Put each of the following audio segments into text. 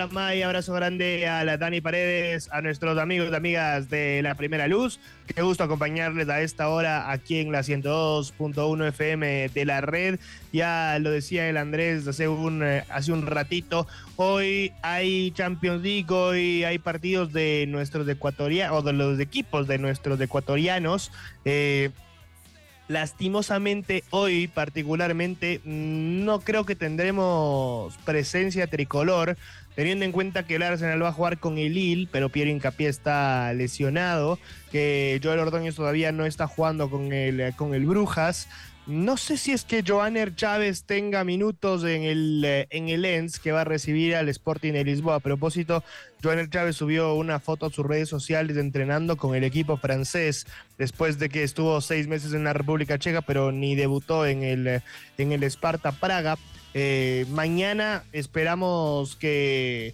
May, abrazo grande a la Dani Paredes, a nuestros amigos y amigas de La Primera Luz. Qué gusto acompañarles a esta hora aquí en la 102.1 FM de la red. Ya lo decía el Andrés hace un ratito. Hoy hay Champions League, hoy hay partidos de nuestros ecuatorianos, o de los equipos de nuestros ecuatorianos. Lastimosamente hoy particularmente no creo que tendremos presencia tricolor, teniendo en cuenta que el Arsenal va a jugar con el Lille, pero Piero Hincapié está lesionado, que Joel Ordóñez todavía no está jugando con el Brujas. No sé si es que Johanner Chávez tenga minutos en el Lens, que va a recibir al Sporting de Lisboa. A propósito, Johanner Chávez subió una foto a sus redes sociales entrenando con el equipo francés, después de que estuvo 6 meses en la República Checa, pero ni debutó en el Sparta Praga. Mañana esperamos que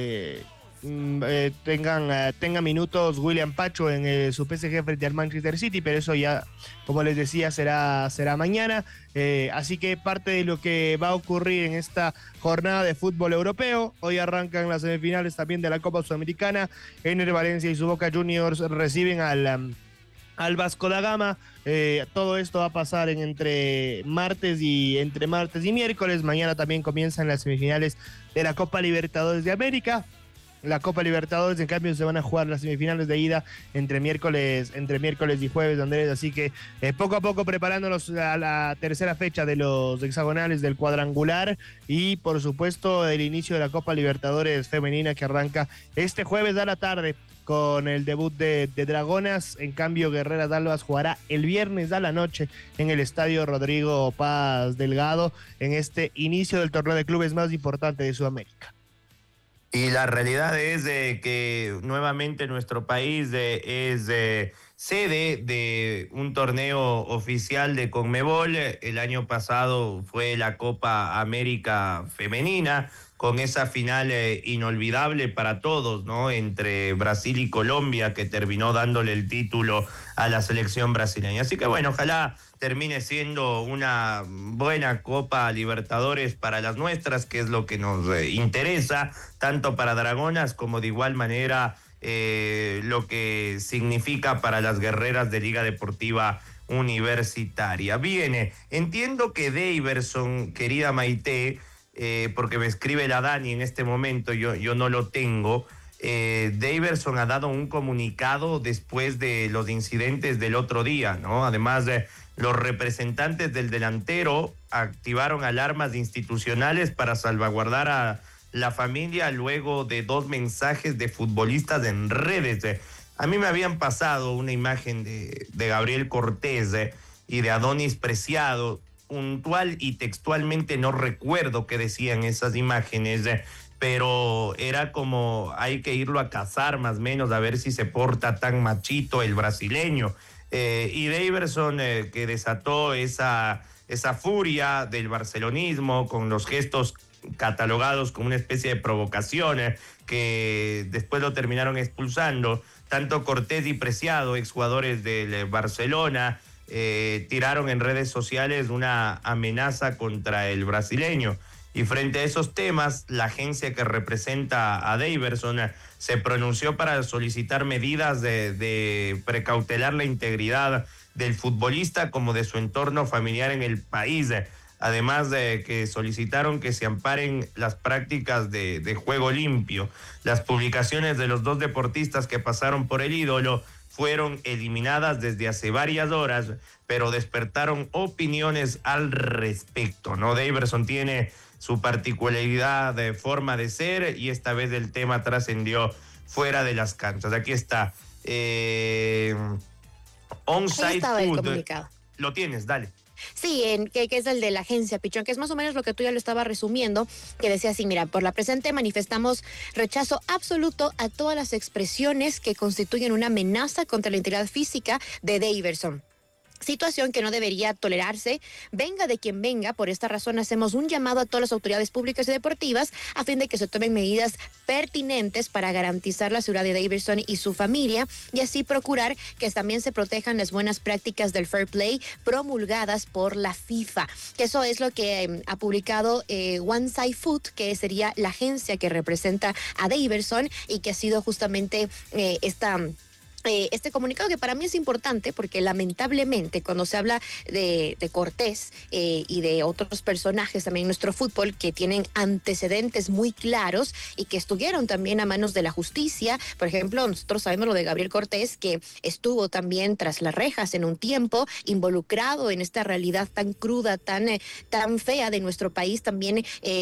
tenga minutos William Pacho en su PSG frente al Manchester City, pero eso ya, como les decía, será mañana. Así que parte de lo que va a ocurrir en esta jornada de fútbol europeo. Hoy arrancan las semifinales también de la Copa Sudamericana. Ener Valencia y su Boca Juniors reciben al Vasco da Gama. Todo esto va a pasar entre martes y miércoles. Mañana también comienzan las semifinales de la Copa Libertadores de América. La Copa Libertadores, en cambio, se van a jugar las semifinales de ida entre miércoles y jueves, Andrés. Así que poco a poco preparándonos a la tercera fecha de los hexagonales del cuadrangular y, por supuesto, el inicio de la Copa Libertadores femenina que arranca este jueves a la tarde con el debut de Dragonas. En cambio, Guerreras Dalvas jugará el viernes a la noche en el Estadio Rodrigo Paz Delgado en este inicio del torneo de clubes más importante de Sudamérica. Y la realidad es que nuevamente nuestro país es sede de un torneo oficial de Conmebol. El año pasado fue la Copa América Femenina, con esa final inolvidable para todos, ¿no? Entre Brasil y Colombia, que terminó dándole el título a la selección brasileña. Así que bueno, ojalá termine siendo una buena Copa Libertadores para las nuestras, que es lo que nos interesa, tanto para Dragonas como de igual manera lo que significa para las guerreras de Liga Deportiva Universitaria. Bien, entiendo que Daverson, querida Maite, porque me escribe la Dani en este momento, yo no lo tengo. Daverson ha dado un comunicado después de los incidentes del otro día, ¿no? Además, los representantes del delantero activaron alarmas institucionales para salvaguardar a la familia luego de 2 mensajes de futbolistas en redes. A mí me habían pasado una imagen de Gabriel Cortés y de Adonis Preciado. Puntual y textualmente no recuerdo qué decían esas imágenes, pero era como hay que irlo a cazar más o menos a ver si se porta tan machito el brasileño. Y Daverson, que desató esa furia del barcelonismo con los gestos catalogados como una especie de provocación, que después lo terminaron expulsando. Tanto Cortés y Preciado, exjugadores del Barcelona, tiraron en redes sociales una amenaza contra el brasileño. Y frente a esos temas, la agencia que representa a Daverson se pronunció para solicitar medidas de precautelar la integridad del futbolista como de su entorno familiar en el país. Además de que solicitaron que se amparen las prácticas de juego limpio. Las publicaciones de los 2 deportistas que pasaron por el ídolo fueron eliminadas desde hace varias horas, pero despertaron opiniones al respecto, ¿no? Daverson tiene su particularidad de forma de ser y esta vez el tema trascendió fuera de las canchas. Aquí está. Onside Food. Lo tienes, dale. Sí, que es el de la agencia Pichón, que es más o menos lo que tú ya lo estabas resumiendo, que decía así: mira, por la presente manifestamos rechazo absoluto a todas las expresiones que constituyen una amenaza contra la integridad física de Daverson. situación que no debería tolerarse, venga de quien venga. Por esta razón hacemos un llamado a todas las autoridades públicas y deportivas a fin de que se tomen medidas pertinentes para garantizar la seguridad de Davidson y su familia, y así procurar que también se protejan las buenas prácticas del fair play promulgadas por la FIFA. Que eso es lo que ha publicado One Side Food, que sería la agencia que representa a Davidson y que ha sido justamente este comunicado, que para mí es importante porque lamentablemente cuando se habla de Cortés y de otros personajes también en nuestro fútbol que tienen antecedentes muy claros y que estuvieron también a manos de la justicia, por ejemplo, nosotros sabemos lo de Gabriel Cortés, que estuvo también tras las rejas en un tiempo, involucrado en esta realidad tan cruda, tan fea de nuestro país, también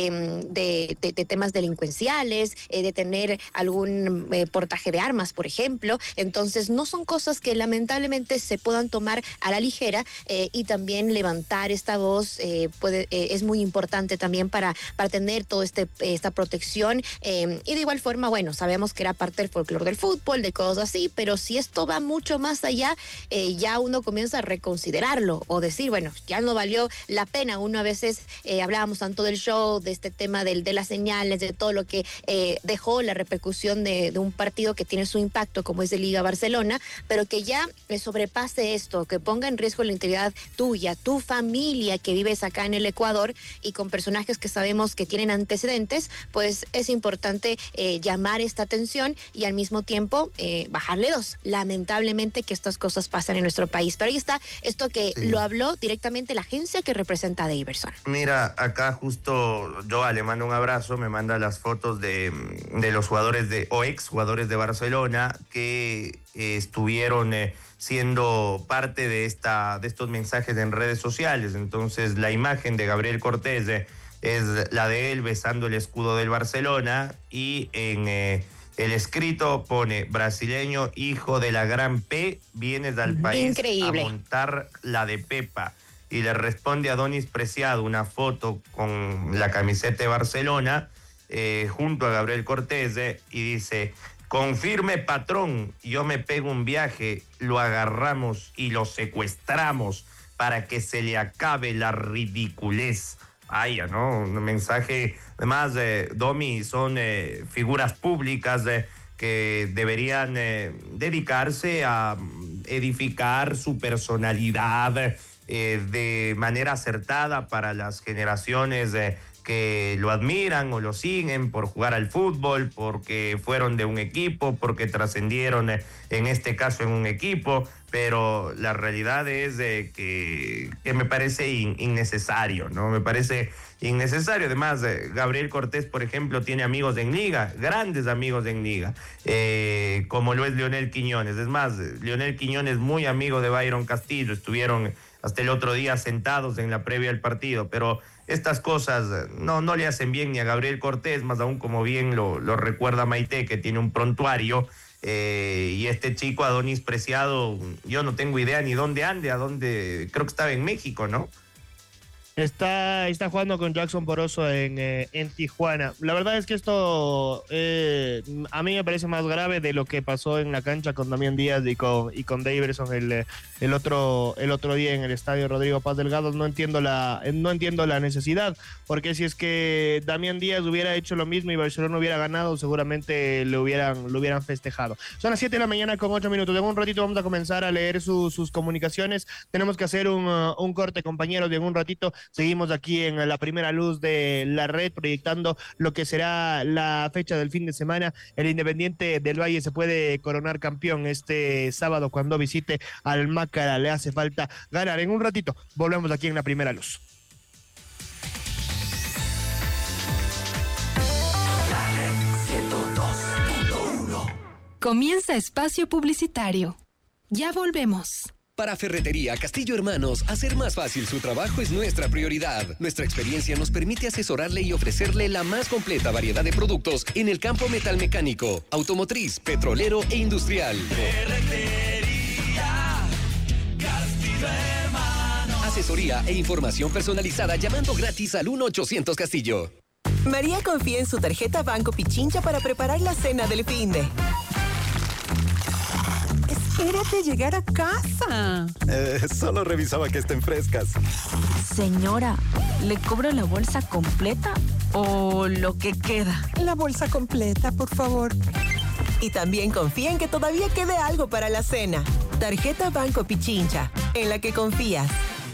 de temas delincuenciales, de tener algún portaje de armas, por ejemplo. Entonces, no son cosas que lamentablemente se puedan tomar a la ligera, y también levantar esta voz es muy importante también para tener toda esta protección. Y de igual forma, bueno, sabemos que era parte del folclore del fútbol, de cosas así, pero si esto va mucho más allá, ya uno comienza a reconsiderarlo o decir, bueno, ya no valió la pena. Uno a veces hablábamos tanto del show, de este tema de las señales, de todo lo que dejó la repercusión de un partido que tiene su impacto como es de Liga Barcelona, pero que ya sobrepase esto, que ponga en riesgo la integridad tuya, tu familia que vives acá en el Ecuador y con personajes que sabemos que tienen antecedentes, pues es importante llamar esta atención y al mismo tiempo bajarle dos. Lamentablemente que estas cosas pasan en nuestro país, pero ahí está esto que lo habló directamente la agencia que representa a Davidson. Mira, acá justo yo le mando un abrazo, me manda las fotos de los jugadores o ex jugadores de Barcelona que estuvieron siendo parte de estos mensajes en redes sociales. Entonces la imagen de Gabriel Cortés es la de él besando el escudo del Barcelona, y en el escrito pone: brasileño, hijo de la gran P, vienes al país Increíble. a montar la de Pepa. Y le responde a Adonis Preciado una foto con la camiseta de Barcelona junto a Gabriel Cortés, y dice: confirme, patrón, yo me pego un viaje, lo agarramos y lo secuestramos para que se le acabe la ridiculez. Ay, ¿no? Un mensaje, además, Domi, son figuras públicas que deberían dedicarse a edificar su personalidad de manera acertada para las generaciones que lo admiran o lo siguen por jugar al fútbol, porque fueron de un equipo, porque trascendieron en este caso en un equipo, pero la realidad es que me parece innecesario, ¿no? Me parece innecesario. Además, Gabriel Cortés, por ejemplo, tiene amigos en Liga, grandes amigos en Liga, como lo es Leonel Quiñones. Es más, Leonel Quiñones, muy amigo de Byron Castillo, estuvieron hasta el otro día sentados en la previa del partido, pero estas cosas no le hacen bien ni a Gabriel Cortés, más aún como bien lo recuerda Maite, que tiene un prontuario, y este chico Adonis Preciado, yo no tengo idea ni dónde ande, creo que estaba en México, ¿no? Está jugando con Jackson Poroso en Tijuana. La verdad es que esto a mí me parece más grave de lo que pasó en la cancha con Damián Díaz y con Davidson el otro día en el estadio Rodrigo Paz Delgado. No entiendo la necesidad, porque si es que Damián Díaz hubiera hecho lo mismo y Barcelona hubiera ganado, seguramente lo hubieran festejado. Son las 7 de la mañana con 8 minutos. En un ratito vamos a comenzar a leer sus comunicaciones. Tenemos que hacer un corte, compañeros, y en un ratito seguimos aquí en la primera luz de la red, proyectando lo que será la fecha del fin de semana. El Independiente del Valle se puede coronar campeón este sábado cuando visite al Mácara. Le hace falta ganar. En un ratito volvemos aquí en la primera luz. Comienza espacio publicitario. Ya volvemos. Para Ferretería Castillo Hermanos, hacer más fácil su trabajo es nuestra prioridad. Nuestra experiencia nos permite asesorarle y ofrecerle la más completa variedad de productos en el campo metalmecánico, automotriz, petrolero e industrial. Ferretería Castillo Hermanos. Asesoría e información personalizada llamando gratis al 1-800 Castillo. María confía en su tarjeta Banco Pichincha para preparar la cena del finde. Era de llegar a casa. Solo revisaba que estén frescas. Señora, ¿le cobro la bolsa completa o lo que queda? La bolsa completa, por favor. Y también confía en que todavía quede algo para la cena. Tarjeta Banco Pichincha, en la que confías.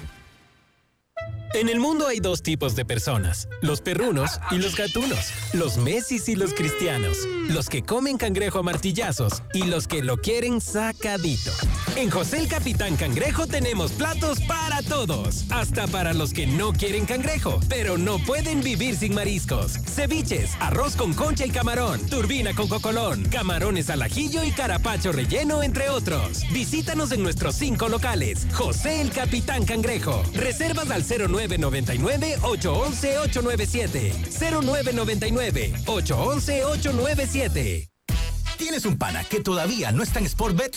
En el mundo hay dos tipos de personas, los perrunos y los gatunos, los Messis y los cristianos, los que comen cangrejo a martillazos y los que lo quieren sacadito. En José el Capitán Cangrejo tenemos platos para todos, hasta para los que no quieren cangrejo, pero no pueden vivir sin mariscos. Ceviches, arroz con concha y camarón, turbina con cocolón, camarones al ajillo y carapacho relleno, entre otros. Visítanos en nuestros 5 locales. José el Capitán Cangrejo. Reservas al 0999-811-897. 0999-811-897. ¿Tienes un pana que todavía no está en Sportbet?